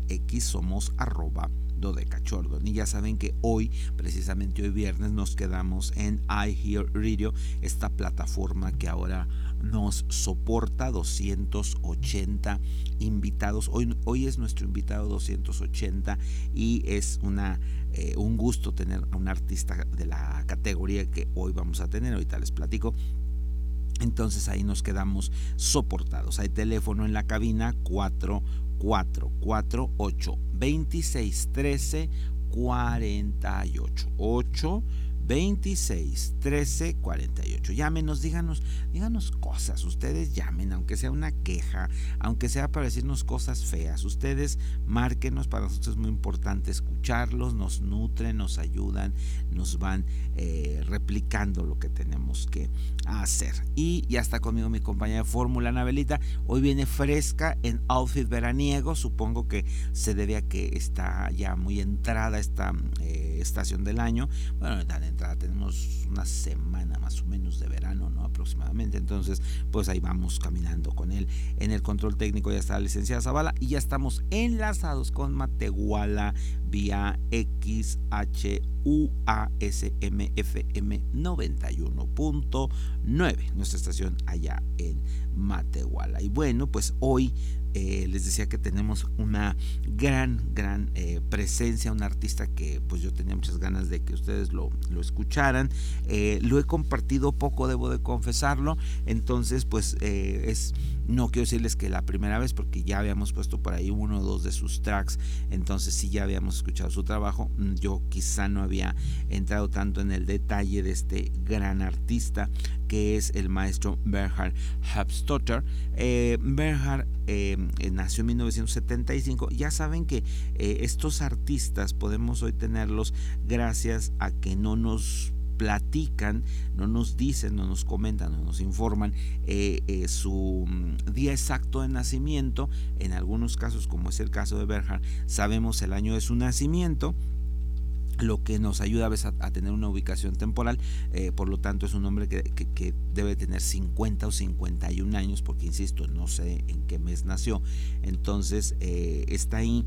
X somos @dodecachordon. Y ya saben que hoy, precisamente hoy viernes, nos quedamos en iHeartRadio, esta plataforma que ahora nos soporta 280 invitados. Hoy es nuestro invitado 280 y es un gusto tener a un artista de la categoría que hoy vamos a tener. Ahorita les platico. Entonces ahí nos quedamos soportados. Hay teléfono en la cabina 4448 26 13 48 8 26 13 48. Llámenos, díganos cosas. Ustedes llamen, aunque sea una queja, aunque sea para decirnos cosas feas. Ustedes márquenos, para nosotros es muy importante escucharlos, nos nutren, nos ayudan, nos van replicando lo que tenemos que hacer. Y ya está conmigo mi compañera de fórmula, Anabelita. Hoy viene fresca en outfit veraniego. Supongo que se debe a que está ya muy entrada esta estación del año. Bueno, tan entrada, tenemos una semana más o menos de verano, ¿no? Aproximadamente. Entonces, pues ahí vamos caminando con él. En el control técnico ya está la licenciada Zavala y ya estamos enlazados con Matehuala vía XHUASMFM 91.9, nuestra estación allá en Matehuala. Y bueno, pues hoy les decía que tenemos una gran presencia, un artista que pues yo tenía muchas ganas de que ustedes lo escucharan. Lo he compartido poco, debo de confesarlo. Entonces pues no quiero decirles que la primera vez, porque ya habíamos puesto por ahí uno o dos de sus tracks, entonces sí ya habíamos escuchado su trabajo. Yo quizá no había entrado tanto en el detalle de este gran artista que es el maestro Bernhard Hauptstädter. Bernhard nació en 1975. Ya saben que estos artistas podemos hoy tenerlos gracias a que no nos platican, no nos dicen, no nos comentan, no nos informan su día exacto de nacimiento. En algunos casos, como es el caso de Bernhard, sabemos el año de su nacimiento, lo que nos ayuda a veces a tener una ubicación temporal. Por lo tanto es un hombre que debe tener 50 o 51 años, porque insisto, no sé en qué mes nació. Entonces está ahí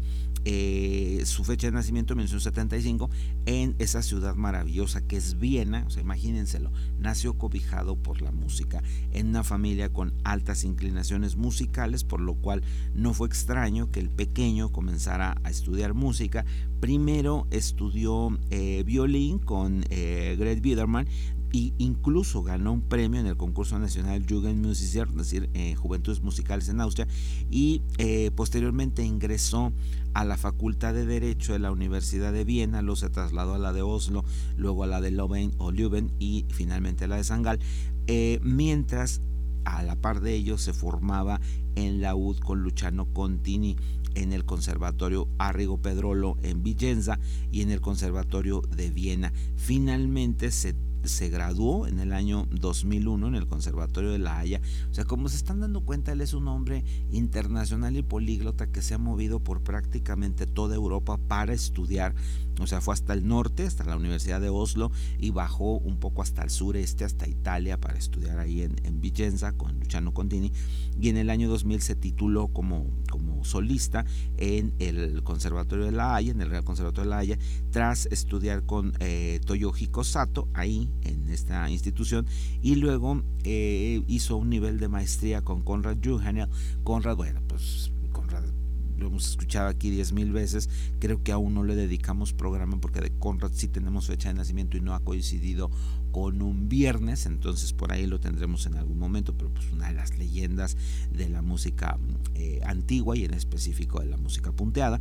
su fecha de nacimiento, 1975, en esa ciudad maravillosa que es Viena. O sea, imagínenselo, nació cobijado por la música, en una familia con altas inclinaciones musicales, por lo cual no fue extraño que el pequeño comenzara a estudiar música. Primero estudió violín con Gret Biedermann, e incluso ganó un premio en el concurso nacional Jugendmusiker, es decir, Juventudes Musicales en Austria, y posteriormente ingresó a la Facultad de Derecho de la Universidad de Viena, luego se trasladó a la de Oslo, luego a la de Leuven y finalmente a la de St. Gall, mientras a la par de ellos se formaba en la UD con Luciano Contini en el Conservatorio Arrigo Pedrolo en Vicenza y en el Conservatorio de Viena. Finalmente se graduó en el año 2001 en el Conservatorio de La Haya. O sea, como se están dando cuenta, él es un hombre internacional y políglota que se ha movido por prácticamente toda Europa para estudiar. O sea, fue hasta el norte, hasta la Universidad de Oslo, y bajó un poco hasta el sureste, hasta Italia, para estudiar ahí en Vicenza con Luciano Contini. Y en el año 2000 se tituló como solista en el Conservatorio de La Haya, en el Real Conservatorio de La Haya, tras estudiar con Toyohiko Sato ahí en esta institución, y luego hizo un nivel de maestría con Konrad Juhanel. Konrad, bueno, pues Konrad lo hemos escuchado aquí 10,000 veces. Creo que aún no le dedicamos programa, porque de Konrad sí tenemos fecha de nacimiento y no ha coincidido con un viernes, entonces por ahí lo tendremos en algún momento. Pero pues una de las leyendas de la música antigua, y en específico de la música punteada.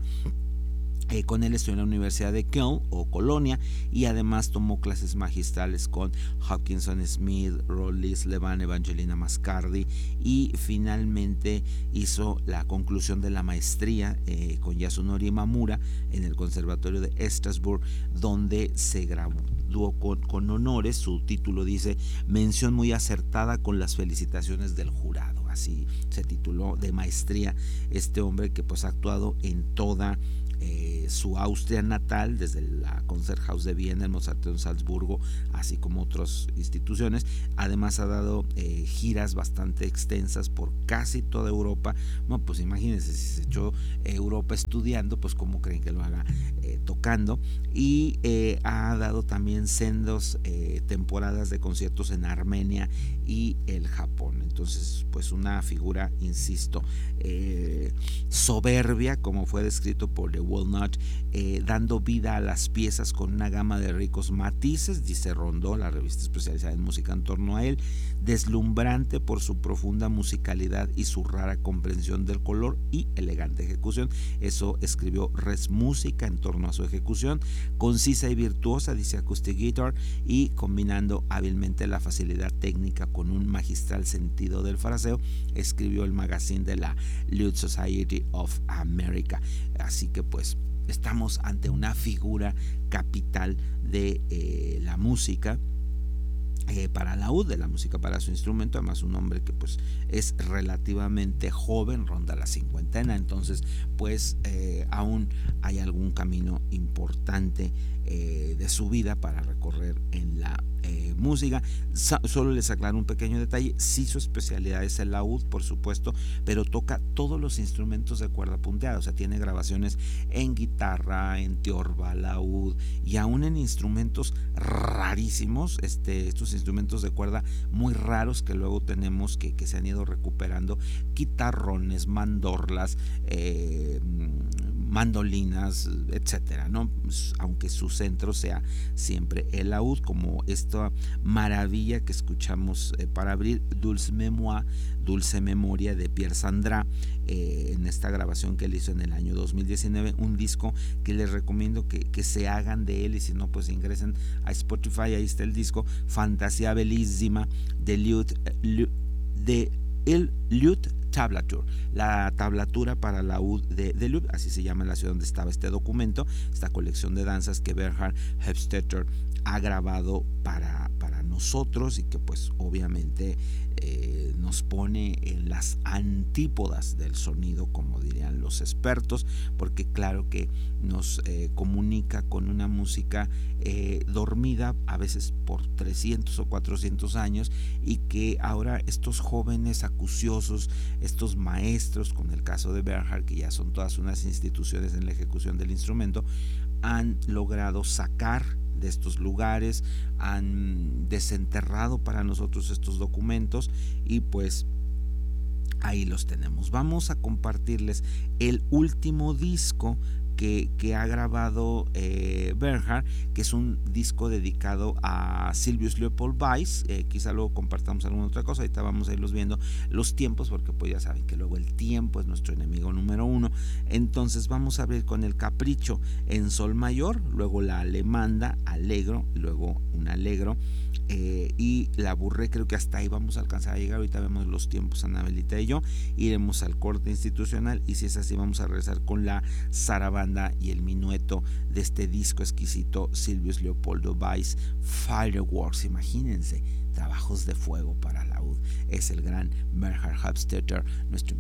Con él estudió en la Universidad de Köln o Colonia, y además tomó clases magistrales con Hopkinson Smith, Rollis Levan, Evangelina Mascardi, y finalmente hizo la conclusión de la maestría con Yasunori Mamura en el Conservatorio de Estrasburgo, donde se graduó con honores. Su título dice: mención muy acertada con las felicitaciones del jurado. Así se tituló de maestría este hombre, que pues ha actuado en toda su Austria natal, desde la Konzerthaus de Viena, el Mozarteum Salzburgo, así como otras instituciones. Además ha dado giras bastante extensas por casi toda Europa. Bueno, pues imagínense, si se echó Europa estudiando, pues cómo creen que lo haga tocando. Y ha dado también sendos temporadas de conciertos en Armenia y el Japón. Entonces, pues una figura, insisto, soberbia, como fue descrito por The Walnut, dando vida a las piezas con una gama de ricos matices, dice Rondó, la revista especializada en música en torno a él, deslumbrante por su profunda musicalidad y su rara comprensión del color y elegante ejecución. Eso escribió Res Música en torno a su ejecución, concisa y virtuosa, dice Acoustic Guitar, y combinando hábilmente la facilidad técnica con un magistral sentido del fraseo, escribió el magazine de la Lute Society of America. Así que pues estamos ante una figura capital de la música para laúd, de la música para su instrumento. Además un hombre que pues es relativamente joven, ronda la cincuentena, entonces pues aún hay algún camino importante de su vida para recorrer en la música. Solo les aclaro un pequeño detalle: sí, su especialidad es el laúd, por supuesto, pero toca todos los instrumentos de cuerda punteada, o sea, tiene grabaciones en guitarra, en tiorba, laúd y aún en instrumentos rarísimos, estos instrumentos de cuerda muy raros que luego tenemos que se han ido recuperando: guitarrones, mandorlas, mandolinas, etcétera, ¿no? Aunque su centro sea siempre el laúd, como esta maravilla que escuchamos para abrir, Dulce Mémoire, Dulce Memoria, de Pierre Sandra, en esta grabación que él hizo en el año 2019, un disco que les recomiendo que se hagan de él, y si no pues ingresen a Spotify, ahí está el disco Fantasia Bellissima de Lute Tablature, la tablatura para laúd de Lute, así se llama la ciudad donde estaba este documento, esta colección de danzas que Bernhard Hofstetter ha grabado para nosotros, y que pues obviamente nos pone en las antípodas del sonido, como dirían los expertos, porque claro que nos comunica con una música dormida a veces por 300 o 400 años, y que ahora estos jóvenes acuciosos, estos maestros, con el caso de Bernhard, que ya son todas unas instituciones en la ejecución del instrumento, han logrado sacar de estos lugares, han desenterrado para nosotros estos documentos, y pues ahí los tenemos. Vamos a compartirles el último disco que ha grabado Bernhard, que es un disco dedicado a Sylvius Leopold Weiss. Quizá luego compartamos alguna otra cosa, ahorita vamos a irlos viendo los tiempos, porque pues ya saben que luego el tiempo es nuestro enemigo número uno. Entonces vamos a abrir con el Capricho en sol mayor, luego la Alemanda, Allegro, luego un Allegro, y la Bourrée. Creo que hasta ahí vamos a alcanzar a llegar. Ahorita vemos los tiempos, Anabelita y yo, iremos al corte institucional, y si es así vamos a regresar con la zarabanda y el minueto de este disco exquisito, Sylvius Leopoldo Weiss, Fireworks. Imagínense, trabajos de fuego para laúd. Es el gran Bernhard Hofstetter, nuestro